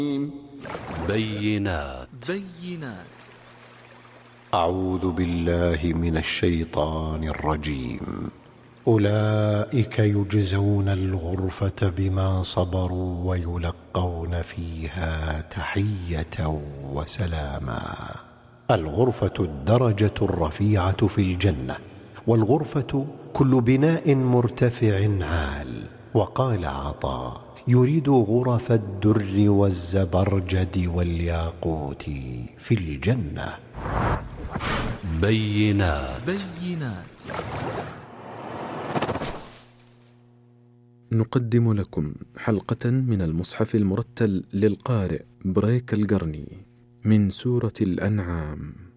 بينات. أعوذ بالله من الشيطان الرجيم. أولئك يجزون الغرفة بما صبروا ويلقون فيها تحية وسلاما. الغرفة الدرجة الرفيعة في الجنة، والغرفة كل بناء مرتفع عال. وقال عطاء: يريد غرف الدر والزبرجد والياقوت في الجنة. بينات. نقدم لكم حلقة من المصحف المرتل للقارئ بريك القرني من سورة الأنعام.